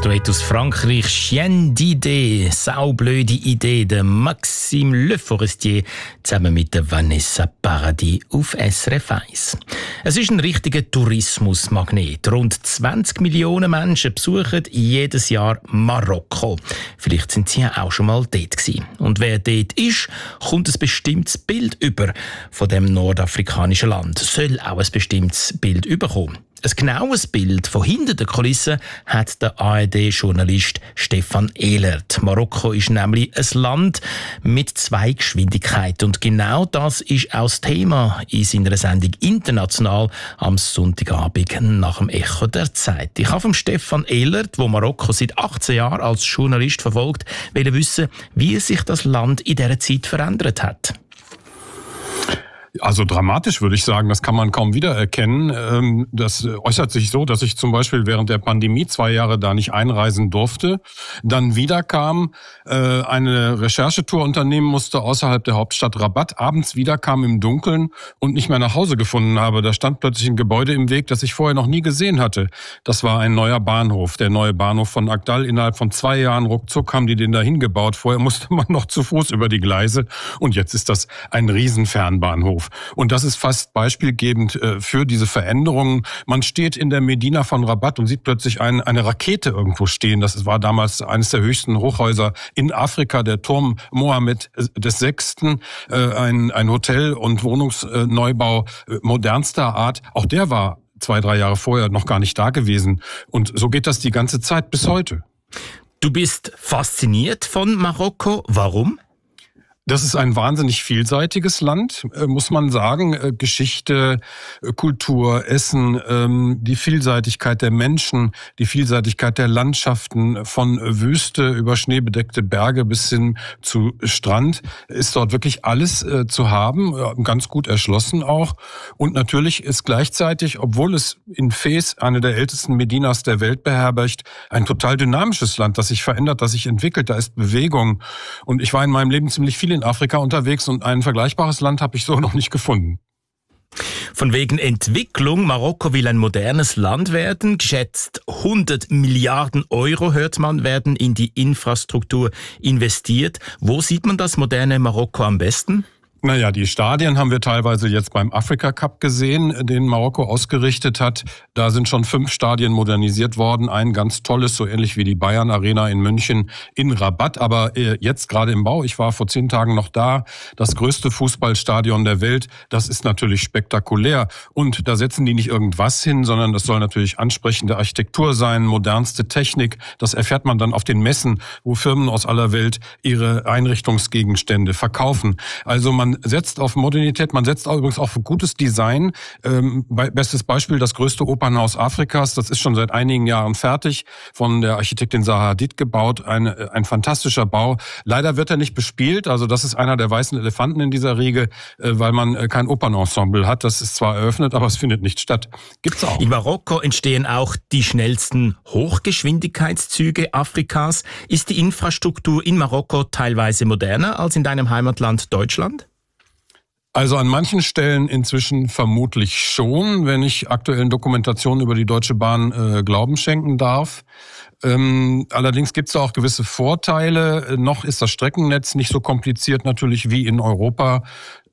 Straight aus Frankreich, Chien d'idée, saublöde Idee, der Maxime Le Forestier zusammen mit der Vanessa Paradis auf SRF 1. Es ist ein richtiger Tourismusmagnet. Rund 20 Millionen Menschen besuchen jedes Jahr Marokko. Vielleicht sind sie ja auch schon mal dort gewesen. Und wer dort ist, kommt ein bestimmtes Bild über von dem nordafrikanischen Land. Soll auch ein bestimmtes Bild überkommen. Ein genaues Bild von hinter der Kulisse hat der ARD-Journalist Stefan Ehlert. Marokko ist nämlich ein Land mit zwei Geschwindigkeiten. Und genau das ist auch das Thema in seiner Sendung «International» am Sonntagabend nach dem Echo der Zeit. Ich habe von Stefan Ehlert, der Marokko seit 18 Jahren als Journalist verfolgt, wissen, wie sich das Land in dieser Zeit verändert hat. Also dramatisch würde ich sagen, das kann man kaum wiedererkennen. Das äußert sich so, dass ich zum Beispiel während der Pandemie 2 Jahre da nicht einreisen durfte, dann wiederkam, eine Recherchetour unternehmen musste außerhalb der Hauptstadt Rabat, abends wiederkam im Dunkeln und nicht mehr nach Hause gefunden habe. Da stand plötzlich ein Gebäude im Weg, das ich vorher noch nie gesehen hatte. Das war ein neuer Bahnhof, der neue Bahnhof von Agdal. Innerhalb von 2 Jahren ruckzuck haben die den da hingebaut. Vorher musste man noch zu Fuß über die Gleise und jetzt ist das ein Riesenfernbahnhof. Und das ist fast beispielgebend für diese Veränderungen. Man steht in der Medina von Rabat und sieht plötzlich eine Rakete irgendwo stehen. Das war damals eines der höchsten Hochhäuser in Afrika, der Turm Mohammed VI., ein Hotel- und Wohnungsneubau modernster Art. Auch der war 2-3 Jahre vorher noch gar nicht da gewesen. Und so geht das die ganze Zeit bis heute. Du bist fasziniert von Marokko. Warum? Das ist ein wahnsinnig vielseitiges Land, muss man sagen. Geschichte, Kultur, Essen, die Vielseitigkeit der Menschen, die Vielseitigkeit der Landschaften, von Wüste über schneebedeckte Berge bis hin zu Strand, ist dort wirklich alles zu haben, ganz gut erschlossen auch. Und natürlich ist gleichzeitig, obwohl es in Fez, eine der ältesten Medinas der Welt beherbergt, ein total dynamisches Land, das sich verändert, das sich entwickelt, da ist Bewegung. Und ich war in meinem Leben ziemlich viel in Afrika unterwegs und ein vergleichbares Land habe ich so noch nicht gefunden. Von wegen Entwicklung. Marokko will ein modernes Land werden. Geschätzt 100 Milliarden Euro, hört man, werden in die Infrastruktur investiert. Wo sieht man das moderne Marokko am besten? Naja, die Stadien haben wir teilweise jetzt beim Afrika Cup gesehen, den Marokko ausgerichtet hat. Da sind schon 5 Stadien modernisiert worden. Ein ganz tolles, so ähnlich wie die Bayern Arena in München in Rabat. Aber jetzt gerade im Bau, ich war vor 10 Tagen noch da, das größte Fußballstadion der Welt. Das ist natürlich spektakulär. Und da setzen die nicht irgendwas hin, sondern das soll natürlich ansprechende Architektur sein, modernste Technik. Das erfährt man dann auf den Messen, wo Firmen aus aller Welt ihre Einrichtungsgegenstände verkaufen. Also man setzt auf Modernität, man setzt auch übrigens auf gutes Design. Bestes Beispiel, das größte Opernhaus Afrikas, das ist schon seit einigen Jahren fertig, von der Architektin Zaha Hadid gebaut, ein fantastischer Bau. Leider wird er nicht bespielt, also das ist einer der weißen Elefanten in dieser Riege, weil man kein Opernensemble hat. Das ist zwar eröffnet, aber es findet nicht statt. Gibt's auch. In Marokko entstehen auch die schnellsten Hochgeschwindigkeitszüge Afrikas. Ist die Infrastruktur in Marokko teilweise moderner als in deinem Heimatland Deutschland? Also an manchen Stellen inzwischen vermutlich schon, wenn ich aktuellen Dokumentationen über die Deutsche Bahn Glauben schenken darf. Allerdings gibt es auch gewisse Vorteile. Noch ist das Streckennetz nicht so kompliziert natürlich wie in Europa.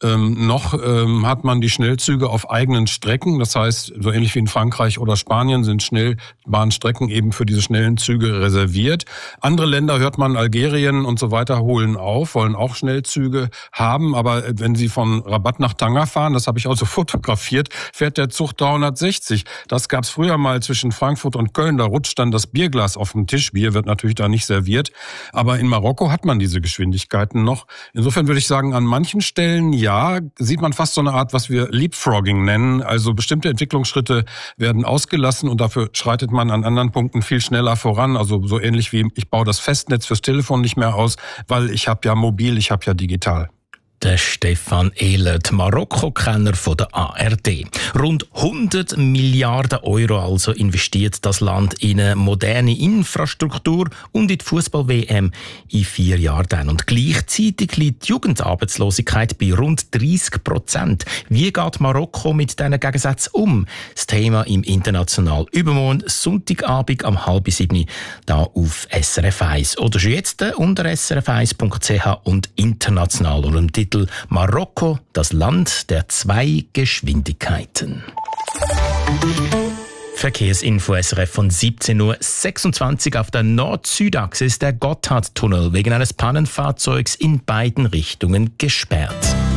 Noch hat man die Schnellzüge auf eigenen Strecken. Das heißt, so ähnlich wie in Frankreich oder Spanien sind Schnellbahnstrecken eben für diese schnellen Züge reserviert. Andere Länder, hört man, Algerien und so weiter, holen auf, wollen auch Schnellzüge haben. Aber wenn sie von Rabat nach Tanger fahren, das habe ich auch so fotografiert, fährt der Zug 360. Das gab es früher mal zwischen Frankfurt und Köln. Da rutscht dann das Bierglas auf dem Tisch. Bier wird natürlich da nicht serviert. Aber in Marokko hat man diese Geschwindigkeiten noch. Insofern würde ich sagen, an manchen Stellen ja, sieht man fast so eine Art, was wir Leapfrogging nennen. Also bestimmte Entwicklungsschritte werden ausgelassen und dafür schreitet man an anderen Punkten viel schneller voran. Also so ähnlich wie ich baue das Festnetz fürs Telefon nicht mehr aus, weil ich habe ja mobil, ich habe ja digital. Der Stefan Ehlert, Marokko-Kenner von der ARD. Rund 100 Milliarden Euro also investiert das Land in eine moderne Infrastruktur und in die Fußball-WM in 4 Jahren. Und gleichzeitig liegt die Jugendarbeitslosigkeit bei rund 30%. Wie geht Marokko mit diesen Gegensätzen um? Das Thema im International übermorgen, Sonntagabend um 6:30 da auf SRF 1. Oder schon jetzt unter srf1.ch und international unter dem Titel Marokko, das Land der 2 Geschwindigkeiten. Verkehrsinfo SRF von 17:26 Uhr. Auf der Nord-Süd-Achse ist der Gotthardtunnel wegen eines Pannenfahrzeugs in beiden Richtungen gesperrt.